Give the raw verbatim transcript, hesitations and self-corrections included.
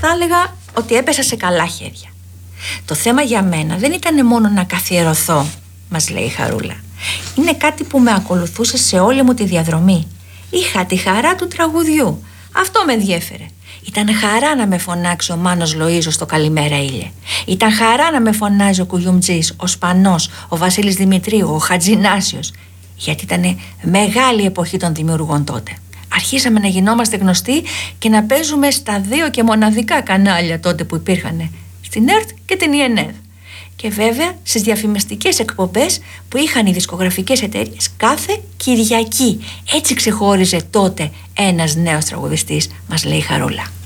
θα έλεγα ότι έπεσα σε καλά χέρια. Το θέμα για μένα δεν ήταν μόνο να καθιερωθώ, μας λέει η Χαρούλα. Είναι κάτι που με ακολουθούσε σε όλη μου τη διαδρομή. Είχα τη χαρά του τραγουδιού. Αυτό με ενδιέφερε. Ήταν χαρά να με φωνάξει ο Μάνος Λοΐζος στο «Καλημέρα ήλιε». Ήταν χαρά να με φωνάζει ο Κουγιουμτζής, ο Σπανός, ο Βασίλης Δημητρίου, ο Χατζινάσιος. Γιατί ήταν μεγάλη εποχή των δημιουργών τότε. Αρχίσαμε να γινόμαστε γνωστοί και να παίζουμε στα δύο και μοναδικά κανάλια τότε που υπήρχαν, στην ΕΡΤ και την ΙΕΝΕΔ. Και βέβαια στις διαφημιστικές εκπομπές που είχαν οι δισκογραφικές εταιρείες κάθε Κυριακή. Έτσι ξεχώριζε τότε ένας νέος τραγουδιστής, μας λέει η Χαρούλα.